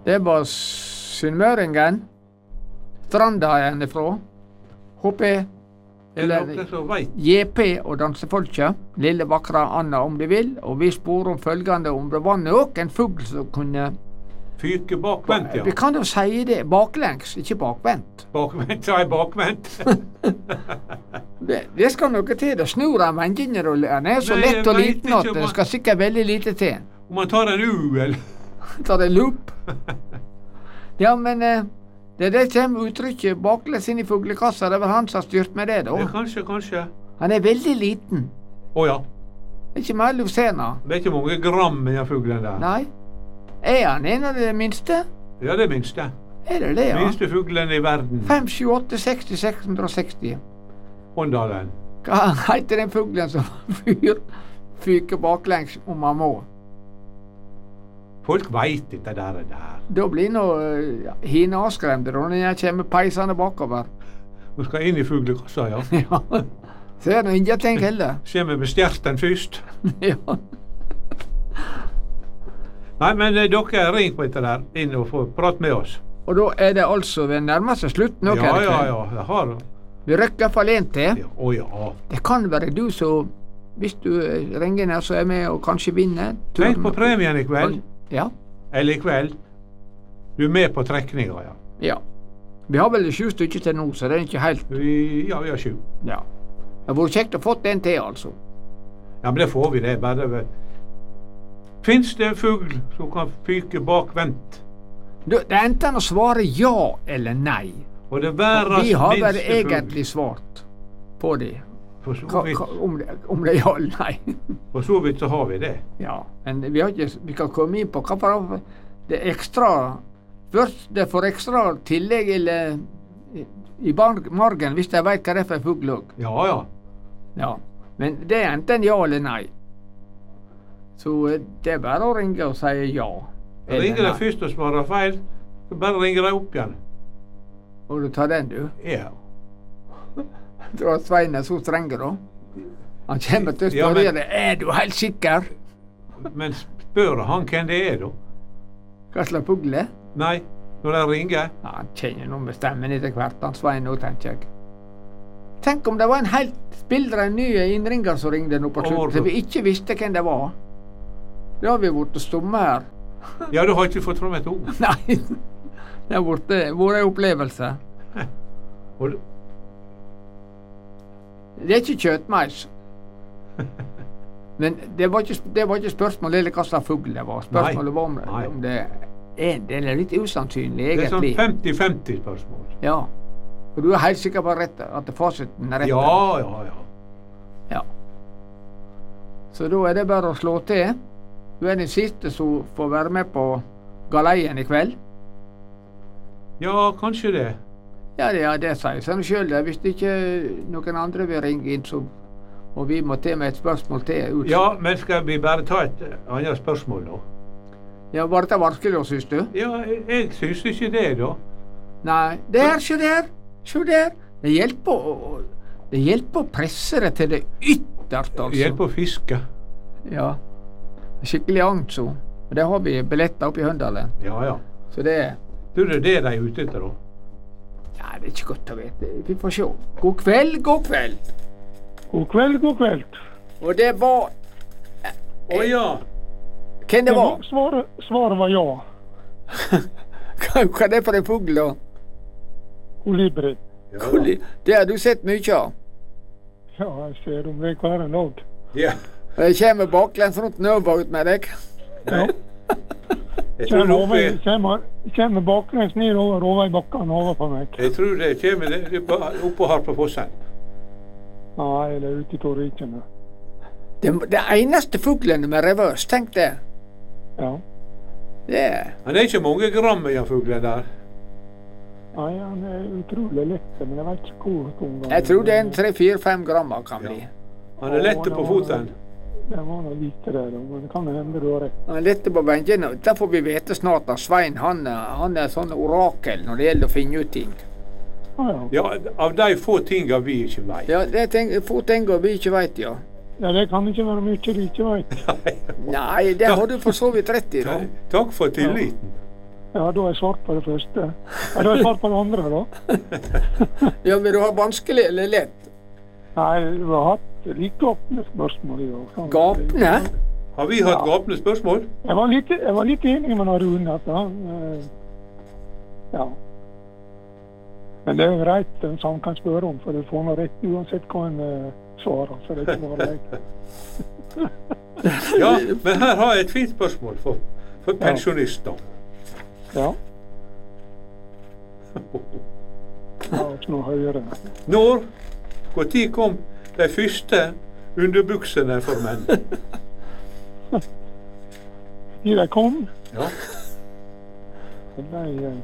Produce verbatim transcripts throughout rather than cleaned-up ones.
Det var sunnmøringen. Stranda er han ifra. H P, eller J P og dansefolket. Lille vakre Anna om de vil. Og vi spor om følgende om det var nok en fugl som kunne Fyke bakvendt, ja. Vi kan jo si det baklengs, ikke bakvendt. Bakvendt, ja, bakvendt. det, det skal noe til. Det snur av vengene, og den er så Nei, lett og liten at man... det skal sikkert veldig lite til. Om man tar en U, eller? tar en loop. Ja, men eh, det er det kommer uttrykket baklengs inn i fuglekassa. Det var han som har styrt med det, da. Ja, kanskje, kanskje. Han er veldig liten. Å ja. Det er ikke mer Lucena. Det er ikke mange gram i den fuglen der. Nei. Er han en av de minste? Ja, det minste. Er det det, ja? Minste fuglen i verden. fem, sju, åtte, seksti, seks hundre og seksti. Håndalen. Hva heter den fuglen som fyr, fyker baklengs om han må? Folk veit ikke det der. Da blir nå uh, hina avskremte når jeg kommer peisende bakover. Hun skal inn i fuglekassa, ja. ja. Så er det ingenting heller. Kommer med stjerten først. ja. Nei, men eh, dere er ringt på etter der, inn og få prate med oss. Og da er det altså ved nærmeste slutt nå, Ja, ja, ja, det har det. Vi røkker i hvert fall en til. Ja, å ja. Det kan være du som, hvis du ringer ned, så er med og kanskje vinner. Tenk på premien i kveld. Ja. Eller i kveld. Du er med på trekninga, ja. Ja. Vi har vel sju stykker til nå, så det er ikke helt... Vi, ja, vi har sju. Ja. Det har vært kjekt å få en til, altså. Ja, men det får vi det, bare... Finns det en fugl som kan fyke bakvendt? Det er enten å svare ja eller nei. Og det verdens vi har vel minste egentlig svart på det. For så Hva, vidt, hva, om, det om det er ja eller nei. for så vidt så har vi det. Ja, men vi, har ikke, vi kan komme inn på hva for det ekstra først det får ekstra tillegg eller i margen hvis jeg vet hva det er for fugl også. Ja, ja. Ja, men det er enten ja eller nei. Så det er bare å ringe og si ja. Jeg ringer deg først og svarer feil, så bare ringer deg opp igjen. Og du tar den, du? Ja. Jeg tror at Svein er så streng, da. Han kommer til å spørre Ja, men- deg, er du helt sikker? Men spør han hvem det er, da? Hva slags fugl det er? Nei, når jeg ringer. Ja, han kjenner noe med stemmen etter hvert, han Svein nå, tenker jeg. Tenk om det var en helt spildre ny innringer som ringte nå på slutten, så vi ikke visste hvem det var. Da har vi vært stumme her. Ja, du har ikke fått fram et ord. Nei, det har vært vært en opplevelse. Og du- Det er ikke kjøttmeis. Men det var ikke, det var ikke spørsmålet eller hva slags fugl det var. Spørsmålet var om, Nei. om det er, det er litt usannsynlig, Det er sånn egentlig. femti-femti spørsmål. Ja. Og du er helt sikker på rett, at fasiten er rett? Ja, ja, ja. Ja. Så da er det bare å slå til. Du er den siste som får være med på galeien i kveld. Ja, kanskje det. Ja, det, ja, det sier seg sjøl. Hvis ikke noen andre vil ringe inn, så og vi må til med et spørsmål til. Ut. Ja, men skal vi bare ta et annet spørsmål, da? Ja, var det vanskelig, syns du? Ja, jeg, jeg syns ikke det, da. Nei. Der, se der! Se der! Det hjelper å, det hjelper å presse det til det ytterste, altså. Det hjelper å fiske. Ja. Skikkelig agnt, så. Og det har vi billetter oppe i Høndalen. Ja, ja. Så det er Du, det er det de er ute etter, da? Ja, det er ikke godt å vite. Vi får se. God kveld, god kveld. God kveld, god kveld. Og det var Å ja! Hvem det var? Svaret, svaret var ja. Hva hva er det for en fugl, da? Kolibri. Ja, Koli- Det har du sett mye av. Ja, jeg ser dem ved hver en dag. ja. Og jeg kommer baklengs rundt Nøva ut med deg. Ja. Jeg tror Kommer, det over, oppe, kommer, kommer baklengs nedover over i bakken overfor meg. jeg tror det kommer det- det på- oppå her på fossen. Nei, det er ute i Torrikene. Det, det eneste fuglen med revers, tenk det. Ja. Det er Men det er ikke mange gram i den fuglen der. Nei, han er utrolig lett, men jeg vet ikke hvor tung han Jeg tror det er en tre fire fem grammer kan Ja. bli. Han er lette på foten. Det var noe lite der, men det kan hende du har rett. Han er lette på vengene. Det får vi vite snart. at Svein han, er- han er sånn orakel når det gjelder å finne ut ting. Ah, ja. Ja, av de få tinga vi ikke veit. Ja, det er ting, få ting vi ikke veit, ja. ja, det kan ikke være mye du ikke vet. Nei, det har du for så vidt rett i, da. Takk for tilliten. Ja, da har jeg svart på det første. Ja, da har jeg svart på det andre, da. Ja, vil du ha vanskelig eller lett? Nei, du har hatt like åpne spørsmål i dag. Sånn. Gapende? Har vi hatt Ja. gapende spørsmål? Jeg var litt, jeg var litt enig med Rune at han, eh, ja. Men det er jo greit, så han kan spørre om, for du får noe rett uansett hva han eh, svarer, så det er ikke bare greit. Ja, men her har jeg et fint spørsmål for, for pensjonister. Ja. La oss nå høre. Når, hvor tid kom de første underbuksene for menn? Når de kom, Ja, de, eh,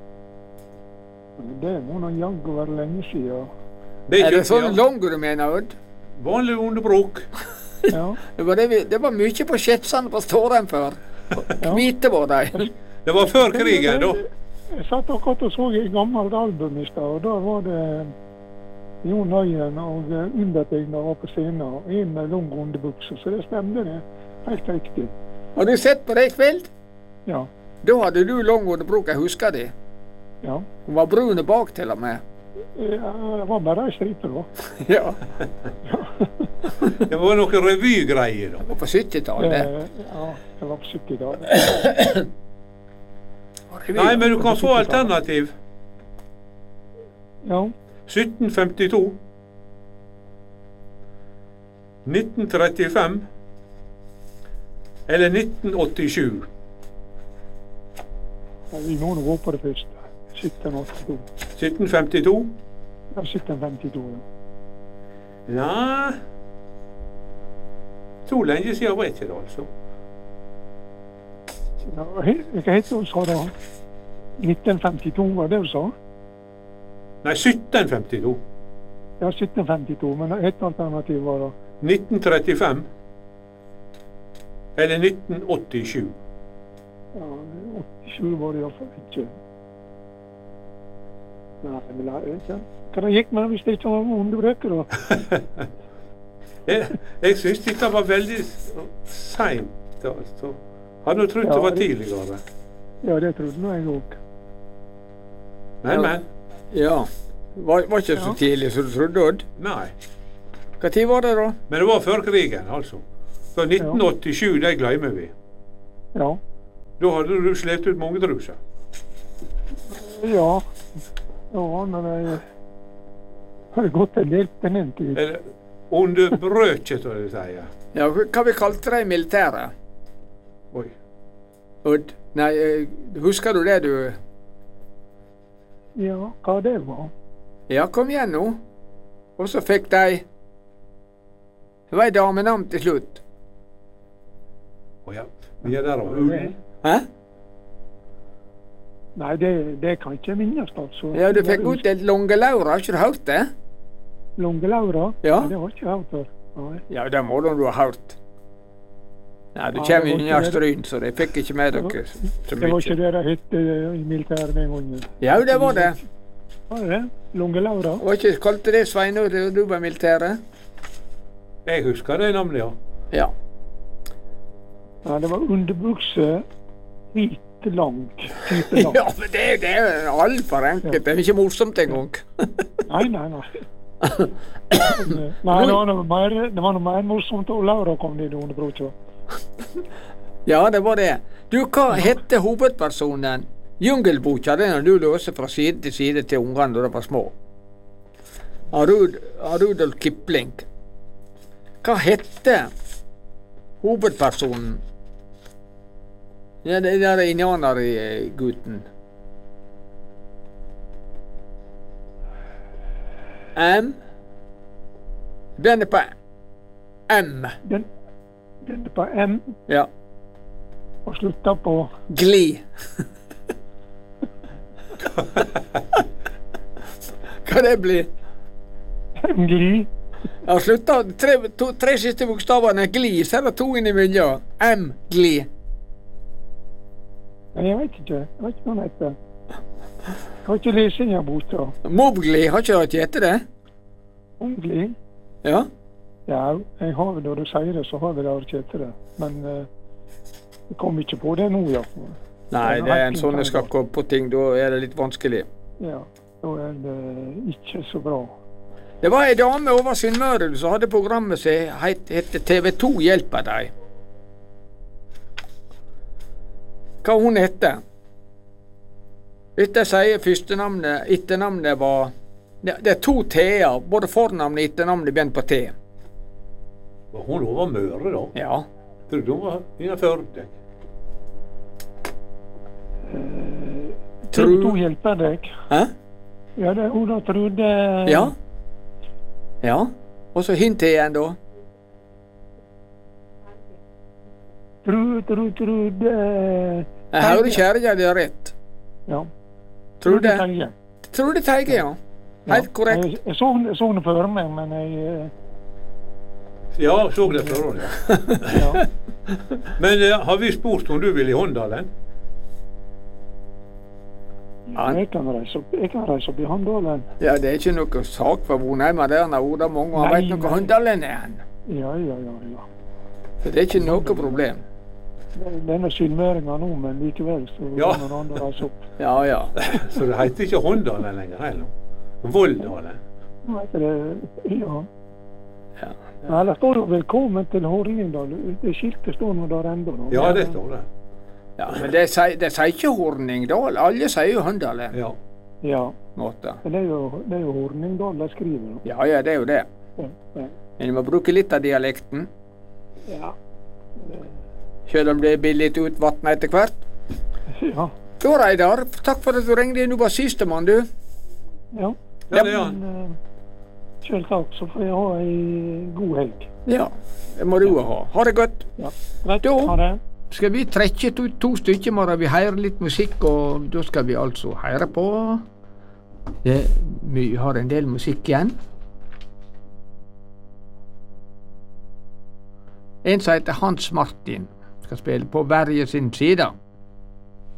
det må nå jaggu være lenge siden. det Er det kjøpte sånn jeg. longo du mener, Odd? Vanlig underbrok. Ja, Det var, det, vi, det var mye på skjetsene på Ståren før. ja. Hvite var de. Det var før krigen, da. Jeg satt akkurat og så et gammelt album i stad, og da var det Jon Øyen og undertegnet var på scenen, og en med lang underbukse, så det stemte det. Helt riktig. Har du sett på det i kveld? Ja, Da hadde du lang underbruk, jeg husker det. ja. Hun var brune bak til og med. Ja, det var bare ei stripe, da. Ja, Det var noen revygreier, da. det var på syttitallet. Det, ja, det var på syttitallet. Nei, men du kan få alternativ. Ja, sytten femtito. nitten trettifem. Eller nitten åttisju. vi må nå gå på det første. sytten åttito. sytten femtito. Ja, sytten femtito, ja. Ja, så lenge siden var ikke det, altså. Ja, he- hva heter det du sa da? nitten femtito, var det du sa? Nei, sytten femtito. Ja, sytten femtito, men et alternativ var da. nitten trettifem. Eller nitten åttisju. Ja, åttisju var det iallfall ikke. Nei, men det er ikke. Hva det gikk med det hvis det ikke var underbrøker, da? Jeg, jeg syns dette var veldig seint, altså. Hadde nå trodd Ja, det var det- tidligere. Ja, det trodde nå jeg òg. Men, men. Ja. Var, var ikke så Ja. tidlig som du trodde, Odd. Nei. Hva tid var det da? Men det var før krigen, altså. For nitten åttisju, det glemmer vi. Ja. Da hadde du slept ut mange truser. Ja. Ja, men jeg hadde gått en del på den tid. Eller under brøket, som de sier. Ja, hva vi kalte det i militæret? Oi. Odd? Nei, eh, husker du det, du? Ja, hva det var? Ja, kom igjen nå. Og så fikk de Det var ei damenavn til slutt. Å ja. Vi er der og ull. Hæ? Nei, det, det kan ikke minnes, altså. Ja, du fikk utdelt Longelaura, har ikke du hørt det? Longelaura? Ja. Det var ikke jeg hørt før. Nei. Ja, det må du ha hørt. Nei, du Ja, kommer det var inn i ikke det. Stryn, så de fikk ikke med dere så Det var ikke mye. det det het eh, i militæret den gangen. Ja, det var det. Var det det? Longelaura? Var ikke kalte det Sveinur da du var i militæret? Jeg husker det navnet, ja. Ja. Ja, det var underbukse, hvit, lang, type lang. Ja, men det, det er jo altfor enkelt. Det er ikke morsomt engang. Nei, nei, nei. Nei, det var noe mer, det var noe mer morsomt da Laura kom ned under broket. Ja, det var det. Du, hva hette hovedpersonen? Jungelboka, den har du løst fra side til side til ungene da de var små. Av Rud, av Rudolf Kipling. Hva hette hovedpersonen? Ja, det der indianergutten. M. Den er på M. Den, den er på M Ja. og slutta på Gli. Hva det blir? Gli. Ja, slutta tre, to, tre siste bokstavene er gli, så er det to innimellom. M. Gli. Nei, jeg vet ikke. Jeg vet ikke hva den heter. Jeg har ikke lest den boka. Mowgli, har ikke dere hett det? Ungli? Ja. Ja, jeg har det, når du sier det, så har vi det ikke etter det. Men eh, jeg kom ikke på det nå, iallfall. Nei, det er en sånn jeg skal komme på ting, da er det litt vanskelig. Ja, da er det ikke så bra. Det var ei dame over Sunnmøre som hadde programmet som het T V to hjelper deg. Hva hun hette? Dette sier førstenavnet, etternavnet var Det, det er to T-er, både fornavnet og etternavnet begynner på T. Var hun over Møre, da? Ja. Trodde hun var innenfor deg? Uh, T V to hjelper deg. Hæ? Ja, det er hun da Trude. Ja. Ja. Og så hin T-en, da? Trude, Trude, Trude Jeg hører ikke her, det er rett. Ja. Trude Teige. Trude Teige, ja. Helt korrekt. Jeg, jeg, så, jeg så det før meg, men jeg Ja, så det før ja. ja. Men uh, har vi spurt om du vil i Håndalen? Ja, jeg kan reise opp, jeg kan reise opp i Håndalen. Ja, det er ikke noe sak for Vonheima der når Oda Mongo han vet noe Håndalen er han. Ja, ja, ja, ja. Så det er ikke noe problem. Denne sunnmøringa nå, men likevel så ja. kan andre reise opp. Ja, ja. Så det heter ikke Håndalen lenger, heller? Volldalen? Det, ja. Ja. Ja, det står jo 'Velkommen til Hornindal'. Det skiltet står nå der ennå. Ja, det står det. Ja, men det sier, det sier ikke Horningdal. Alle sier jo Håndalen. Ja. Ja. Måte. Men det er jo, det er jo Horningdal de skriver. Ja, ja, det er jo det. Ja, ja. Men du må bruke litt av dialekten. Ja. Selv om det blir litt utvatnet etter hvert. Ja. Jo, Reidar, takk for at du ringte inn. Du var sistemann, du. Ja. Ja, det er han. Men, uh, selv takk, så får jeg ha ei god helg. Ja, det må du ha. Ha det godt. Ja. Greit, Da ha det. skal vi trekke to, to stykker, må vi høre litt musikk, og da skal vi altså høre på det, vi har en del musikk igjen. En som heter Hans Martin, skal spille på Verje sin side.